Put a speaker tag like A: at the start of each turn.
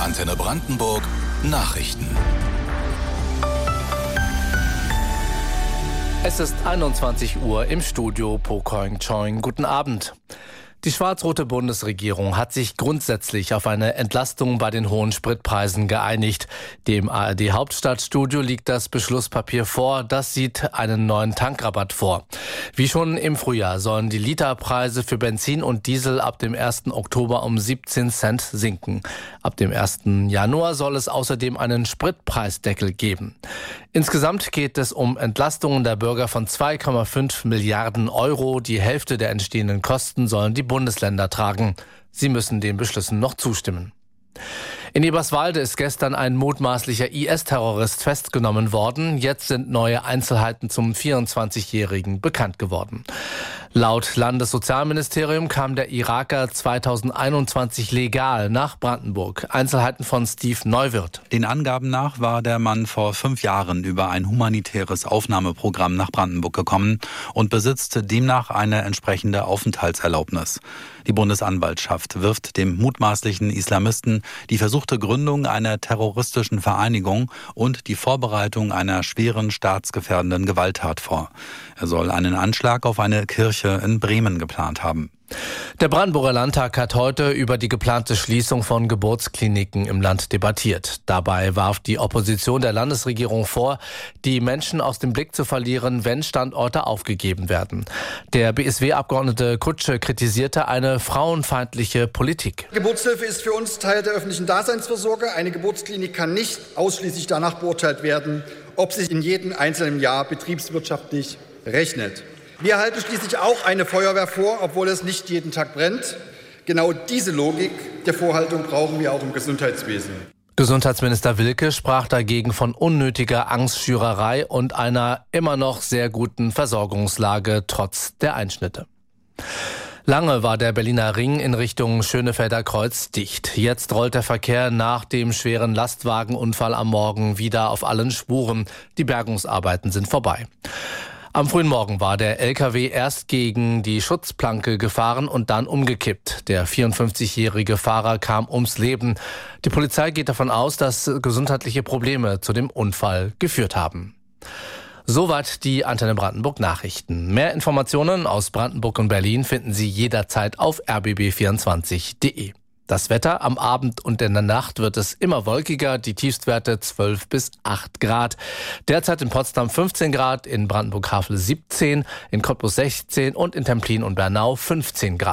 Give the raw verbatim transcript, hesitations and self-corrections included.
A: Antenne Brandenburg Nachrichten.
B: Es ist einundzwanzig Uhr im Studio Pokoing Choing. Guten Abend. Die schwarz-rote Bundesregierung hat sich grundsätzlich auf eine Entlastung bei den hohen Spritpreisen geeinigt. Dem A R D-Hauptstadtstudio liegt das Beschlusspapier vor. Das sieht einen neuen Tankrabatt vor. Wie schon im Frühjahr sollen die Literpreise für Benzin und Diesel ab dem ersten Oktober um siebzehn Cent sinken. Ab dem ersten Januar soll es außerdem einen Spritpreisdeckel geben. Insgesamt geht es um Entlastungen der Bürger von zwei Komma fünf Milliarden Euro. Die Hälfte der entstehenden Kosten sollen die Bundesländer tragen. Sie müssen den Beschlüssen noch zustimmen. In Eberswalde ist gestern ein mutmaßlicher I S-Terrorist festgenommen worden. Jetzt sind neue Einzelheiten zum vierundzwanzigjährigen bekannt geworden. Laut Landessozialministerium kam der Iraker zweitausendeinundzwanzig legal nach Brandenburg. Einzelheiten von Steve Neuwirth.
C: Den Angaben nach war der Mann vor fünf Jahren über ein humanitäres Aufnahmeprogramm nach Brandenburg gekommen und besitzt demnach eine entsprechende Aufenthaltserlaubnis. Die Bundesanwaltschaft wirft dem mutmaßlichen Islamisten die versuchte Gründung einer terroristischen Vereinigung und die Vorbereitung einer schweren staatsgefährdenden Gewalttat vor. Er soll einen Anschlag auf eine Kirche in Bremen geplant haben.
B: Der Brandenburger Landtag hat heute über die geplante Schließung von Geburtskliniken im Land debattiert. Dabei warf die Opposition der Landesregierung vor, die Menschen aus dem Blick zu verlieren, wenn Standorte aufgegeben werden. Der B S W-Abgeordnete Kutsche kritisierte eine frauenfeindliche Politik.
D: Geburtshilfe ist für uns Teil der öffentlichen Daseinsvorsorge. Eine Geburtsklinik kann nicht ausschließlich danach beurteilt werden, ob sich in jedem einzelnen Jahr betriebswirtschaftlich rechnet. Wir halten schließlich auch eine Feuerwehr vor, obwohl es nicht jeden Tag brennt. Genau diese Logik der Vorhaltung brauchen wir auch im Gesundheitswesen.
B: Gesundheitsminister Wilke sprach dagegen von unnötiger Angstschürerei und einer immer noch sehr guten Versorgungslage trotz der Einschnitte. Lange war der Berliner Ring in Richtung Schönefelder Kreuz dicht. Jetzt rollt der Verkehr nach dem schweren Lastwagenunfall am Morgen wieder auf allen Spuren. Die Bergungsarbeiten sind vorbei. Am frühen Morgen war der L K W erst gegen die Schutzplanke gefahren und dann umgekippt. Der vierundfünfzigjährige Fahrer kam ums Leben. Die Polizei geht davon aus, dass gesundheitliche Probleme zu dem Unfall geführt haben. Soweit die Antenne Brandenburg Nachrichten. Mehr Informationen aus Brandenburg und Berlin finden Sie jederzeit auf r b b vierundzwanzig punkt de. Das Wetter: am Abend und in der Nacht wird es immer wolkiger, die Tiefstwerte zwölf bis acht Grad. Derzeit in Potsdam fünfzehn Grad, in Brandenburg-Havel siebzehn, in Cottbus sechzehn und in Templin und Bernau fünfzehn Grad.